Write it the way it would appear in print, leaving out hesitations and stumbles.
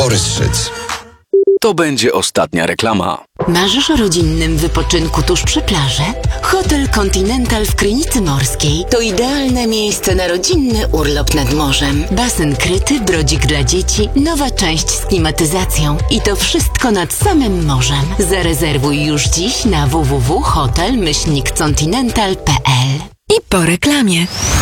Oryszyc. To będzie ostatnia reklama. Marzysz o rodzinnym wypoczynku tuż przy plaży? Hotel Continental w Krynicy Morskiej to idealne miejsce na rodzinny urlop nad morzem. Basen kryty, brodzik dla dzieci, nowa część z klimatyzacją i to wszystko nad samym morzem. Zarezerwuj już dziś na www.hotel-continental.pl. I po reklamie.